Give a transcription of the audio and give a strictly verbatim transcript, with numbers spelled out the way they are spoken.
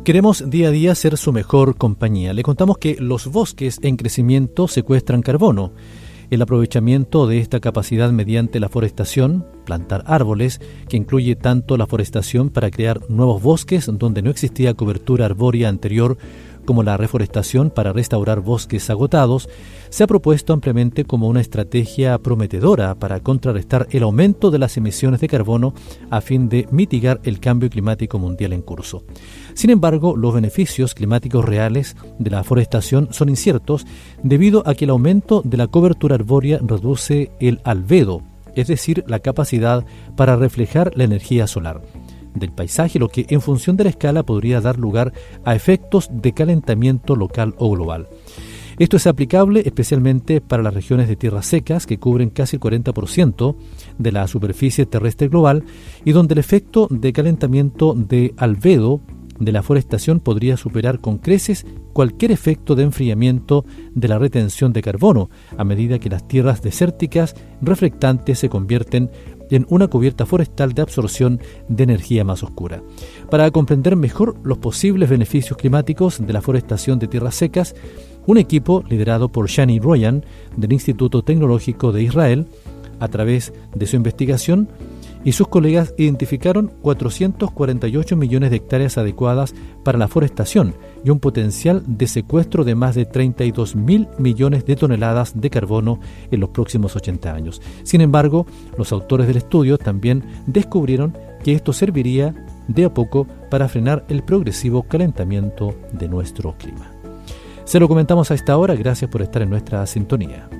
Queremos día a día ser su mejor compañía. Le contamos que los bosques en crecimiento secuestran carbono. El aprovechamiento de esta capacidad mediante la forestación, plantar árboles, que incluye tanto la forestación para crear nuevos bosques donde no existía cobertura arbórea anterior, como la reforestación para restaurar bosques agotados, se ha propuesto ampliamente como una estrategia prometedora para contrarrestar el aumento de las emisiones de carbono a fin de mitigar el cambio climático mundial en curso. Sin embargo, los beneficios climáticos reales de la forestación son inciertos debido a que el aumento de la cobertura arbórea reduce el albedo, es decir, la capacidad para reflejar la energía solar del paisaje, lo que en función de la escala podría dar lugar a efectos de calentamiento local o global. Esto es aplicable especialmente para las regiones de tierras secas que cubren casi el cuarenta por ciento de la superficie terrestre global y donde el efecto de calentamiento de albedo de la forestación podría superar con creces cualquier efecto de enfriamiento de la retención de carbono a medida que las tierras desérticas reflectantes se convierten en una cubierta forestal de absorción de energía más oscura. Para comprender mejor los posibles beneficios climáticos de la forestación de tierras secas, un equipo liderado por Shani Royan del Instituto Tecnológico de Israel, a través de su investigación, y sus colegas identificaron cuatrocientos cuarenta y ocho millones de hectáreas adecuadas para la forestación y un potencial de secuestro de más de treinta y dos mil millones de toneladas de carbono en los próximos ochenta años. Sin embargo, los autores del estudio también descubrieron que esto serviría de a poco para frenar el progresivo calentamiento de nuestro clima. Se lo comentamos a esta hora, gracias por estar en nuestra sintonía.